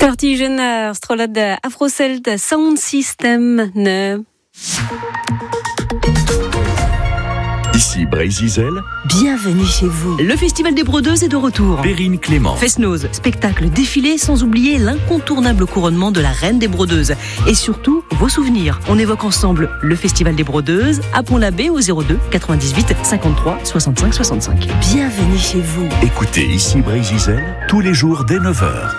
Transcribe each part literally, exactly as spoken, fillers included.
Tortigener, strolad Afrocelt Sound System ne. Ici Brézizel. Bienvenue chez vous. Le Festival des Brodeuses est de retour. Perrine Clément. Fest-Noz, spectacle, défilé, sans oublier l'incontournable couronnement de la Reine des Brodeuses. Et surtout, vos souvenirs. On évoque ensemble le Festival des Brodeuses à Pont-l'Abbé au zéro deux quatre-vingt-dix-huit cinquante-trois soixante-cinq soixante-cinq. Bienvenue chez vous. Écoutez Ici Brézizel tous les jours dès neuf heures.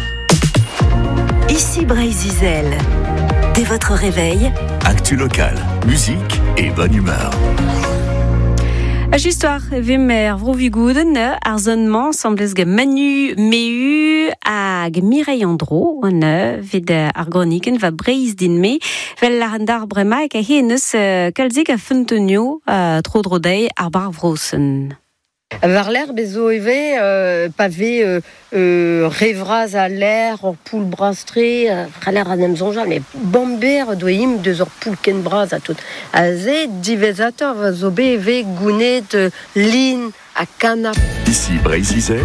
Ici Brézizel. Dès votre réveil, actu local, musique et bonne humeur. A histoire vemer vrovigouden arzonnement sembles ge Manu Meu hag Mireille Andro ne vid argoniken va breiz din me vel l'arndar brema ek a hennes kalzik a funtonio tro drodei ar bar vrosen. Var l'air bezo eve euh, pavé euh, euh, revraz à l'air or poul brastre fra l'air anem zonjal mais bomber doa im deus or poul ken braz a tout a ze divezator va zo be eve gounet euh, lin a canap. Ici Brézizel.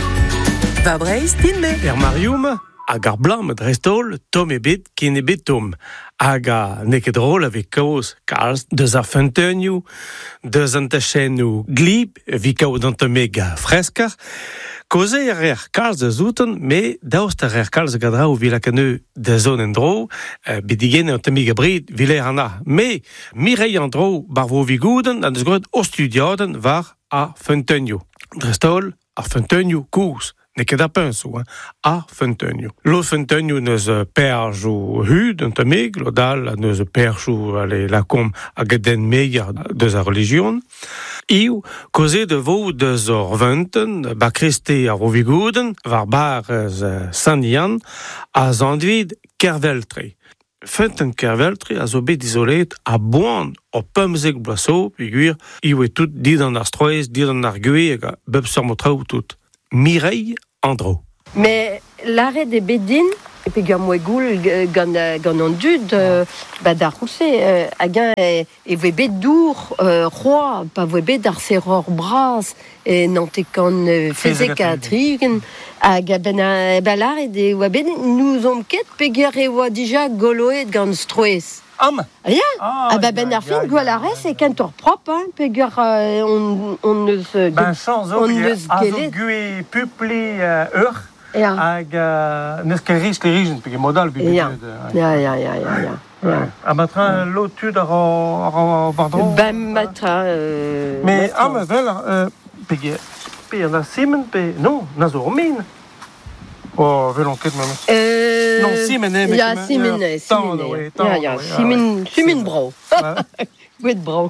va breiz din me. Er marium hag ar blam drestol tom e bet ken e bet tom. Hag a neket rol avek kaoz kalz deus ar fentenioù, deus an tachennoù glib, vi kao d'an meg freskar, koze ar er kalz da zouton, me daoust ar er kalz gadra ou vilakaneu da zon en dro, bedigen an meg abrid viler an a. Me, Mireille an dro bar vo vigouden, an deus gret o studioden var a fentenioù. Drestol, ar fentenioù kouz. Neket a pensou, hein, a fentenioù. Lo fentenioù neus perjou hud, un tamig, lo dal neus perjou ale lakom a gaden meia deus a religion. Iou, koze de vo deus or venten, ba kreste a rovigouden, var bar uh, Saint-Yann, a zandvid kerveltre. Fenten kerveltre a zo bet isolet a boan o pemzek blaso, figuir, iou e tout dit an ar stroez, dit an ar gwe, ega bep sormotraou tout. Mireille Andro. Mais l'arrêt des bédines, et puis gant mouegoul gant gant an dud, bah d'ar rousset, hag et voe bet dour, roi, pa voe bet d'ar serror bras, et nantekant fezek a trigen, hag a ben a ben l'arrêt des oa bet nous om ket peger e oa dija goloet gant stroez. Am Rien. Ah, ah bah ben ar fin gwall a res e kentor prop, hein, peger uh, on on ne se ben chans on o ne a se zo gelet. gwe pupli ur Ja. hag neus ket riz ket rijen pege modal bi Ja. Ja, ja, ja, ja, ja. Ja. A matra lo tud ar ar bardro. Ben matra euh Mais am vel pege pe na simen pe non na zo min. Oh, vel on ket ma. Euh, Non, Simen, eh, mais Ja, comment- Simen, ja, Simen. tendre, oui, tendre, Ja, ja, oui, ah, Simen, oui. Simen bro. Gwet bro.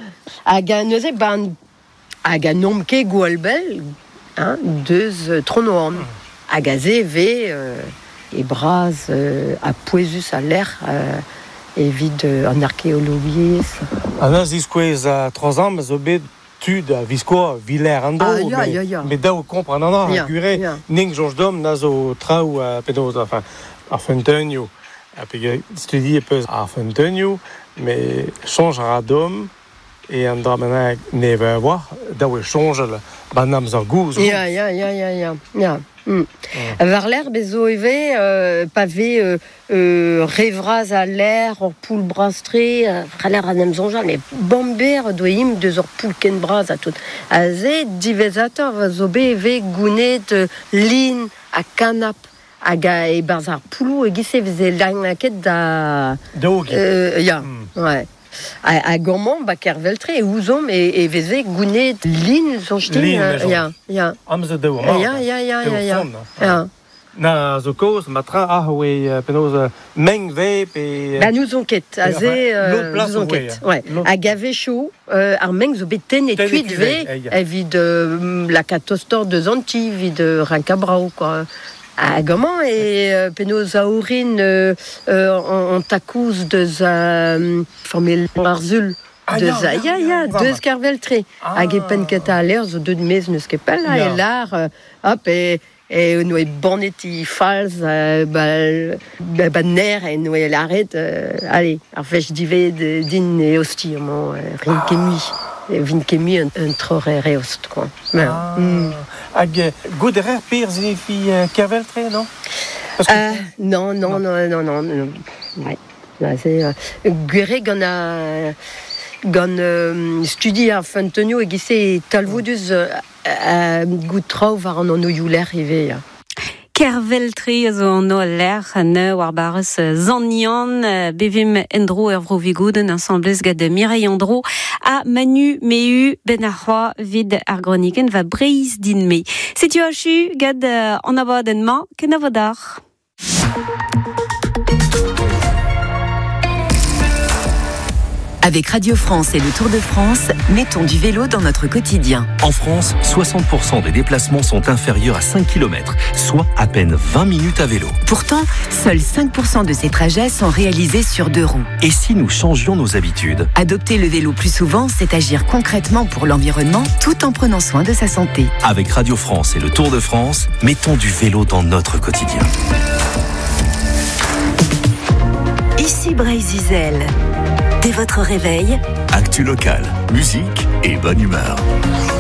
Hag a neuze ban hag a nom ket gwalbel, hein, deus euh, tronoan. Hag a ze ve euh, e braz euh, a poezus a l'air euh, evit euh, an archéologies. A nas iskouez a troz ans, zo bet tud a viskoa viler an do, Ah, ya, mais, ya, ya. mais daou kompren an an, Ya, a gure, ya. ning jonj dom na zo traoù a penaos, enfin, ar fentenioù, a pege studi e peus ar fentenioù, mais chanj ar dom, e an dra benag ne va war, daou e chanjel, ban am zar gouz. Ya, ya, ya, ya, ya, ya. Mm. Var l'air bezo eve euh, pavé euh, euh, revraz à l'air or poul brastre fra l'air anem zonjal mais bomber doa im deus or poul ken braz a tout a ze divezator va zo be eve gounet euh, lin a canap hag a e barz ar poulou e gise veze lagnaket da Daogi. euh, ya ouais a, a gourmand ba kerveltre e ouzom e, e veze gounet lin zonjtin Lin, euh, mais zonj. ya ya Am zo daou ja mar. ja ja ja Daou ja fond, hein. ja Na zo koz, matra ah oe penaos meng ve pe... Bah nous on ket, a Enfin, ze l'autre euh, place, nous on ouais, ket. hein. Ouais. L'autre. A gave chaud, euh, ar meng zo bet ten et Ten et kuit kuit ve, ve, eh, ya. evit euh, la catostor de zanti, vid euh, rincabrao, quoi. A gaman e euh, penaos a ourin euh, euh, en, en takouz deus a euh, formel arzul. Ah, Deus ya, a, ya, ya, ya, ya, va, deus va. kerveltre. Ah. Hag e pen ket a l'air zo deud mez neus ket pel, Ya. e l'ar, euh, hop, e... Et nous bonnet i falz euh, ba, ba, ba ner et nous l'arrête euh, allez alors fech dive din e osti mo rin kemi vin kemi un, un trore reost quoi. Ah. Mm. Hag gouderer per zinifi kerveltre, non? Euh, non, non, non, non, non, non. Ouais. Là, c'est euh, Guéret, on a on euh, studi à Fontenio et gissé talvodus euh, goutrau var an ono youler rivé. Kerveltri zo an o l'air ne war barres Zanian bevim endro er vro vigouden ensembles gad Mireille Andro a Manu Meu ben arroa vid ar groniken va breiz din me. Setu hachu gad an abaden ma ken avodar. Avec Radio France et le Tour de France, mettons du vélo dans notre quotidien. En France, soixante pour cent des déplacements sont inférieurs à cinq kilomètres, soit à peine vingt minutes à vélo. Pourtant, seuls cinq pour cent de ces trajets sont réalisés sur deux roues. Et si nous changions nos habitudes ? Adopter le vélo plus souvent, c'est agir concrètement pour l'environnement tout en prenant soin de sa santé. Avec Radio France et le Tour de France, mettons du vélo dans notre quotidien. Ici Breiz-Izel. Dès votre réveil, Actu local, musique et bonne humeur.